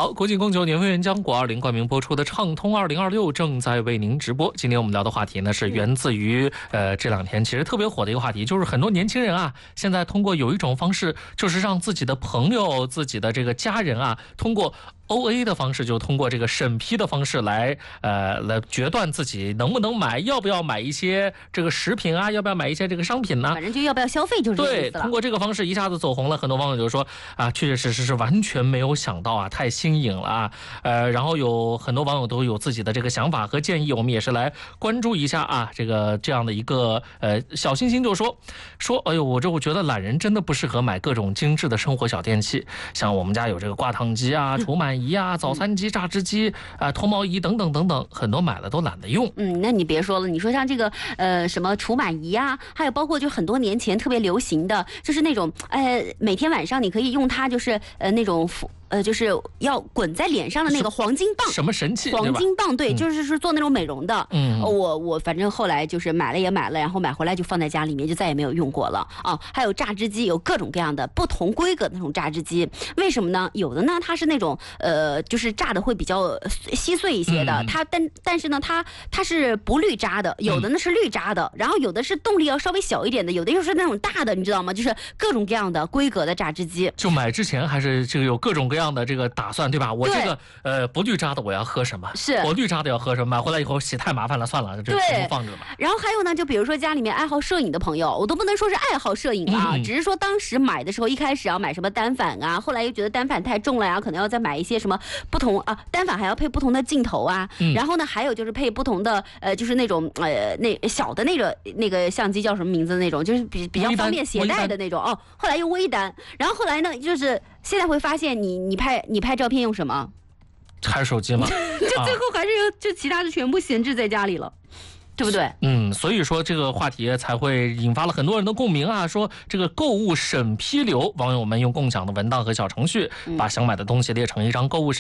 好，国际供求年会员浆果20冠名播出的畅通2026正在为您直播。今天我们聊的话题呢，是源自于这两天其实特别火的一个话题，就是很多年轻人啊，现在通过有一种方式，就是让自己的朋友、自己的这个家人啊，通过OA 的方式，就通过这个审批的方式来决断自己能不能买，要不要买一些这个食品啊，要不要买一些这个商品呢？ 反正就要不要消费就是这个意思了。 对，通过这个方式一下子走红了，很多网友就说啊，确确实实是完全没有想到啊，太新颖了啊。然后有很多网友都有自己的这个想法和建议，我们也是来关注一下啊，这样的一个小星星就说，哎呦，我觉得懒人真的不适合买各种精致的生活小电器，像我们家有这个挂烫机啊、除螨仪啊、早餐机、榨汁机啊、脱毛仪等等等等，很多买了都懒得用。 那你别说了，你说像这个什么除螨仪啊，还有包括就很多年前特别流行的，就是那种每天晚上你可以用它，就是那种就是要滚在脸上的那个黄金棒， 什么神器？ 黄金棒，对，就是做那种美容的。我反正后来就是买了，然后买回来就放在家里面，就再也没有用过了啊。还有榨汁机，有各种各样的不同规格的那种榨汁机，为什么呢？有的呢它是那种就是榨的会比较稀碎一些的，但是呢它是不滤渣的，有的呢是滤渣的，然后有的是动力要稍微小一点的，有的又是那种大的，你知道吗？就是各种各样的规格的榨汁机。 就买之前还是这个有各种各样的这个打算，对吧？我这个不滤渣的我要喝什么？是我滤渣的要喝什么？买回来以后洗太麻烦了，算了，这放着吧。 然后还有呢，就比如说家里面爱好摄影的朋友，我都不能说是爱好摄影啊，只是说当时买的时候，一开始要买什么单反啊，后来又觉得单反太重了呀，可能要再买一些什么不同啊，单反还要配不同的镜头啊，然后呢还有就是配不同的就是那种那小的那个相机叫什么名字的那种，就是比较方便携带的那种哦。后来又微单，然后后来呢就是现在会发现你拍照片用什么？ 还是手机吗？ 就最后还是就其他的全部闲置在家里了。对不对？ 所以说这个话题才会引发了很多人的共鸣啊。说这个购物审批流，网友们用共享的文档和小程序，把想买的东西列成一张购物